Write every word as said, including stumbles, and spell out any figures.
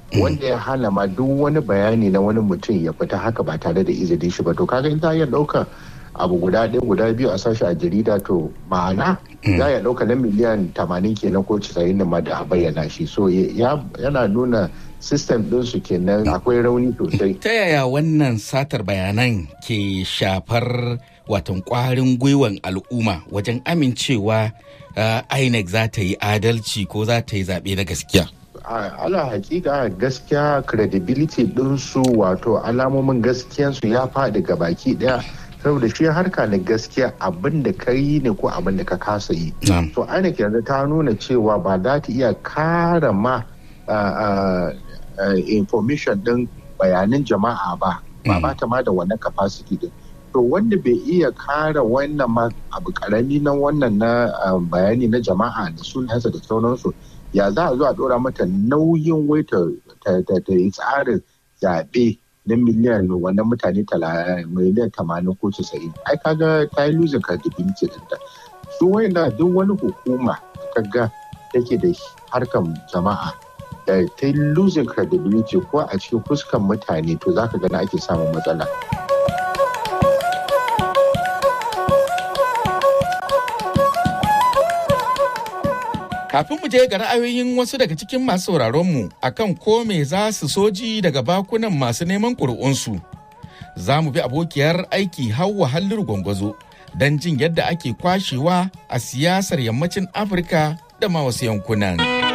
wanda ya hana ma duk wani bayani na wani mutum ya fita haka ba tare da izinin shi ba. To kaga in ta iya ɗaukar abu guda ɗaya guda biyu a sashi a jarida to ma'ana za ya ɗauka na miliyan tamanin kenan ko casa'in da ma da a bayyana shi. So yana nuna system ɗinsu kenan akwai rauni sosai. Ta yaya wannan satar bayanan ke shafar watan ƙwarin gwiwan al'umma wajen amincewa uh, I N E C za ta yi adalci ko za ta yi zaɓe na gaskiya? Ala hakika gaskiya credibility ɗinsu wato alamomin gaskiyansu ya faɗi ga baki ɗaya. Saboda shi harka na gaskiya abin da ka yi ne ko abin da ka kasa yi. So I N E C yanzu ta nuna cewa ba za ta iya kara ma Uh, information din bayanan jama'a ba ba ba ta ma da wannan capacity din. To wanda bai iya kara wannan ma abu karami na wannan na uh, bayani na jama'a da sunansa da sauransu, ya za a zo a dora mata nauyin wai ta yi tsarin zaɓe na miliyan wannan mutane miliyan tamanin ko casa'in. Ai kaga ta yi losing credibility din ta. Su wanda duk wani hukuma kaga take da harkan jama'a da ta yi losing credibility ko a cikin fuskan mutane to za ka gana ake samun matsala. Kafin mu je ga ra'ayoyin wasu daga cikin masu sauraronmu akan ko me za su soji daga bakunan masu neman ƙuri'unsu, za mu bi abokiyar aiki Hauwa Halliru Gwangwazo don jin yadda ake kwashewa a siyasar yammacin Afirka da ma wasu yankunan.